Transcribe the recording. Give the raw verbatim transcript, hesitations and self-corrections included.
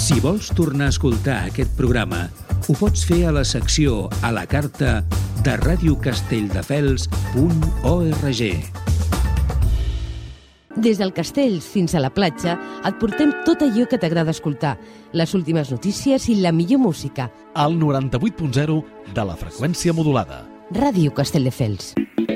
Si vols tornar a escoltar aquest programa, ho pots fer a la secció a la carta de radio castelldefels punt org. Des del Castells fins a la platja et portem tot allò que t'agrada escoltar, les últimes notícies i la millor música. Al noranta-vuit punt zero de la freqüència modulada. Ràdio Castelldefels.